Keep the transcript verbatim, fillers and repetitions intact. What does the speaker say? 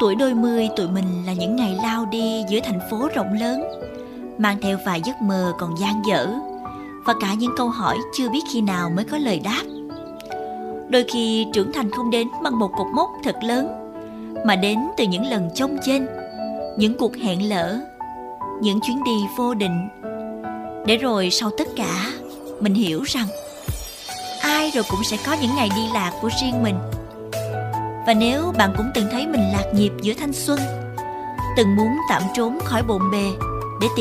Tuổi đôi mươi tụi mình là những ngày lao đi giữa thành phố rộng lớn, mang theo vài giấc mơ còn dang dở, và cả những câu hỏi chưa biết khi nào mới có lời đáp. Đôi khi trưởng thành không đến bằng một cột mốc thật lớn, mà đến từ những lần chông chênh, những cuộc hẹn lỡ, những chuyến đi vô định. Để rồi sau tất cả, mình hiểu rằng ai rồi cũng sẽ có những ngày đi lạc của riêng mình. Và nếu bạn cũng từng thấy mình lạc nhịp giữa thanh xuân, từng muốn tạm trốn khỏi bộn bề,